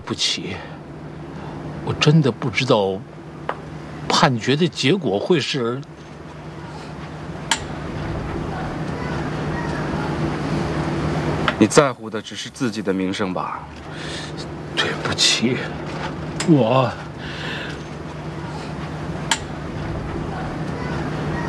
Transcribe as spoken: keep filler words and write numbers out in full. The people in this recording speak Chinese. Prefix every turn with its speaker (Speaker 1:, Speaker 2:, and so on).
Speaker 1: 不起，我真的不知道判决的结果会是。
Speaker 2: 你在乎的只是自己的名声吧？
Speaker 1: 对不起，我